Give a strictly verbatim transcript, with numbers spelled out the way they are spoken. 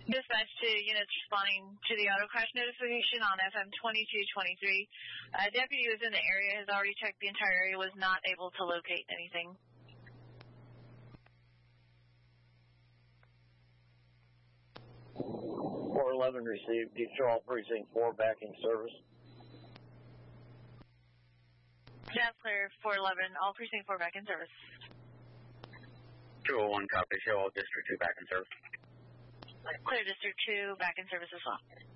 Dispatch to units responding to the auto crash notification on F M twenty-two twenty-three. A deputy was in the area, has already checked the entire area, was not able to locate anything. four eleven received. Detroit Precinct four back in service. That's clear, four eleven. All Precinct four back in service. two oh one, copy. Show all District two back in service. Clear District two back in service as well.